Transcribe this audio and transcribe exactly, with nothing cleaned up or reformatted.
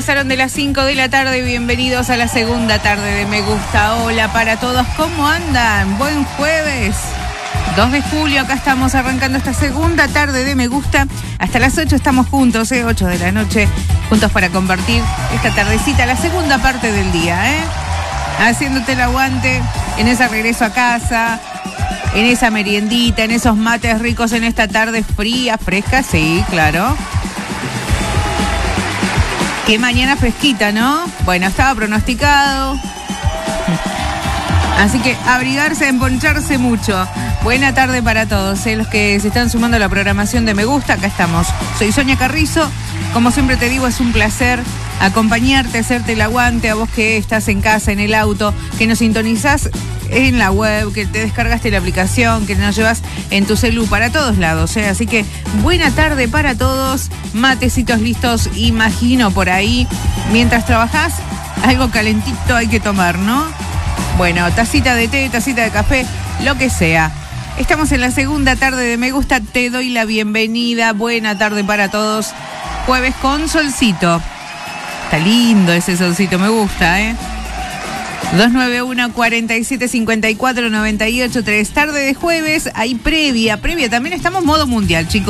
pasaron de las cinco de la tarde. Bienvenidos a la segunda tarde de Me Gusta. Hola para todos, ¿cómo andan? Buen jueves, dos de julio. Acá estamos arrancando esta segunda tarde de Me Gusta. Hasta las ocho estamos juntos, ¿eh? ocho de la noche, juntos para compartir esta tardecita, la segunda parte del día, ¿eh? Haciéndote el aguante en ese regreso a casa, en esa meriendita, en esos mates ricos, en esta tarde fría, fresca, sí, claro. Qué mañana fresquita, ¿no? Bueno, estaba pronosticado. Así que abrigarse, emponcharse mucho. Buena tarde para todos, ¿eh? Los que se están sumando a la programación de Me Gusta, acá estamos. Soy Sonia Carrizo. Como siempre te digo, es un placer acompañarte, hacerte el aguante, a vos que estás en casa, en el auto, que nos sintonizás en la web, que te descargaste la aplicación, que nos llevas en tu celu para todos lados, ¿eh? Así que buena tarde para todos, matecitos listos, imagino por ahí. Mientras trabajás, algo calentito hay que tomar, ¿no? Bueno, tacita de té, tacita de café, lo que sea. Estamos en la segunda tarde de Me Gusta, te doy la bienvenida, buena tarde para todos. Jueves con solcito. Está lindo ese solcito, me gusta, ¿eh? dos nueve uno, cuatro siete, cinco cuatro, nueve ocho tres. Tarde de jueves, hay previa, previa. También estamos modo mundial, chicos.